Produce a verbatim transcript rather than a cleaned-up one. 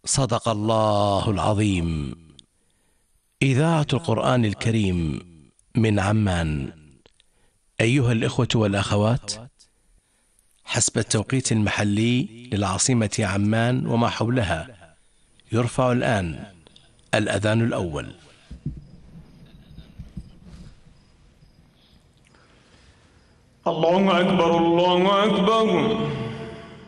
صدق الله العظيم. إذاعة القرآن الكريم من عمان. أيها الإخوة والأخوات، حسب التوقيت المحلي للعاصمة عمان وما حولها، يرفع الآن الأذان الأول. الله أكبر الله أكبر.